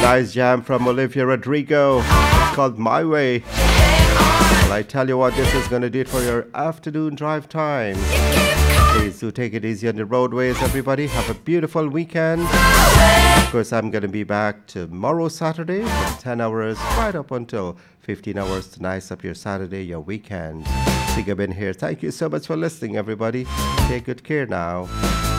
Nice jam from Olivia Rodrigo. It's called My Way. Well, I tell you what, this is going to do it for your afternoon drive time. Please do take it easy on the roadways, everybody. Have a beautiful weekend. Of course, I'm going to be back tomorrow, Saturday, from 10 hours right up until 15 hours to nice up your Saturday, your weekend. Sigabin here. Thank you so much for listening, everybody. Take good care now.